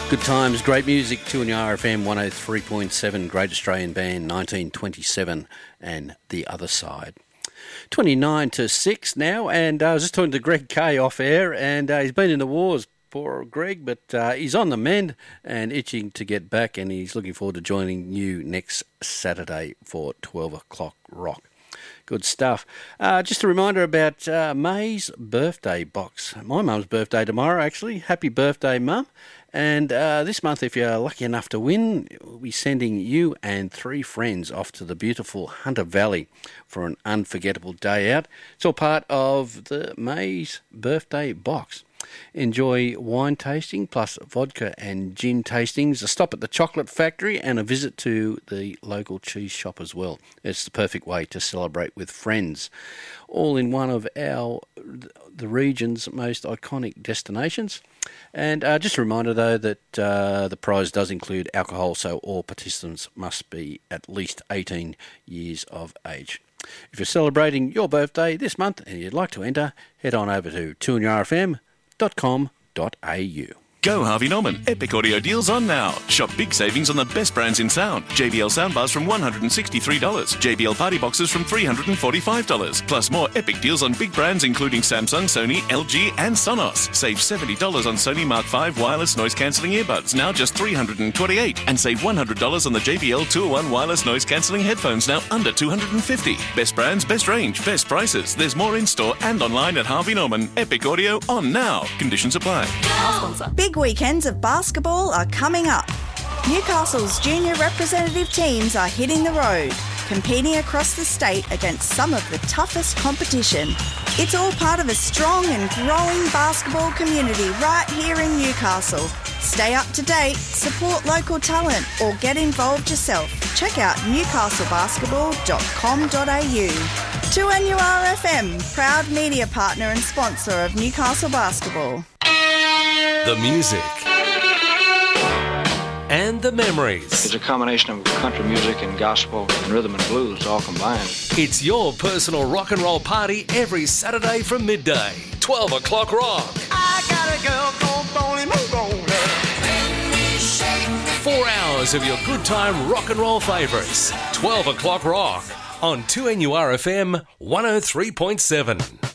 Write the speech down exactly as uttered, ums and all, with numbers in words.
Good times, great music, two N U R F M one oh three point seven, Great Australian Band, nineteen twenty-seven, and The Other Side. twenty-nine to six now, and uh, I was just talking to Greg Kay off air, and uh, he's been in the wars, poor Greg, but uh, he's on the mend and itching to get back, and he's looking forward to joining you next Saturday for twelve o'clock rock. Good stuff. Uh, just a reminder about uh, May's birthday box. My mum's birthday tomorrow, actually. Happy birthday, Mum. And uh, this month, if you're lucky enough to win, we'll be sending you and three friends off to the beautiful Hunter Valley for an unforgettable day out. It's all part of the May's birthday box. Enjoy wine tasting plus vodka and gin tastings, a stop at the chocolate factory and a visit to the local cheese shop as well. It's the perfect way to celebrate with friends, all in one of our the region's most iconic destinations. And uh, just a reminder, though, that uh, the prize does include alcohol, so all participants must be at least eighteen years of age. If you're celebrating your birthday this month and you'd like to enter, head on over to two N U R F M dot com dot a u. Go Harvey Norman. Epic audio deals on now. Shop big savings on the best brands in sound. J B L soundbars from one hundred sixty-three dollars. J B L party boxes from three hundred forty-five dollars. Plus more epic deals on big brands including Samsung, Sony, L G and Sonos. Save seventy dollars on Sony Mark five wireless noise-cancelling earbuds, now just three hundred twenty-eight dollars. And save one hundred dollars on the J B L two oh one wireless noise-cancelling headphones, now under two hundred fifty dollars. Best brands, best range, best prices. There's more in-store and online at Harvey Norman. Epic audio on now. Conditions apply. Big weekends of basketball are coming up. Newcastle's junior representative teams are hitting the road, competing across the state against some of the toughest competition. It's all part of a strong and growing basketball community right here in Newcastle. Stay up to date, support local talent, or get involved yourself. Check out newcastle basketball dot com dot a u. two N U R F M, proud media partner and sponsor of Newcastle Basketball. The music and the memories. It's a combination of country music and gospel and rhythm and blues all combined. It's your personal rock and roll party every Saturday from midday. twelve o'clock rock. I got a girl called Bonnie Moon. Four hours of your good time rock and roll favourites. twelve o'clock rock on two N U R F M one oh three point seven.